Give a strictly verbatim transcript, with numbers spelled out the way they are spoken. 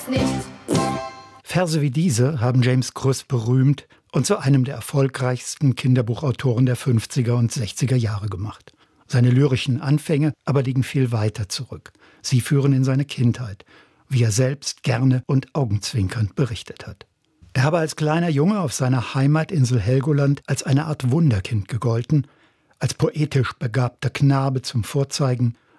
gibt's nicht. Verse wie diese haben James Krüss berühmt und zu einem der erfolgreichsten Kinderbuchautoren der fünfziger und sechziger Jahre gemacht. Seine lyrischen Anfänge aber liegen viel weiter zurück. Sie führen in seine Kindheit, wie er selbst gerne und augenzwinkernd berichtet hat. Er habe als kleiner Junge auf seiner Heimatinsel Helgoland als eine Art Wunderkind gegolten, als poetisch begabter Knabe zum Vorzeigen,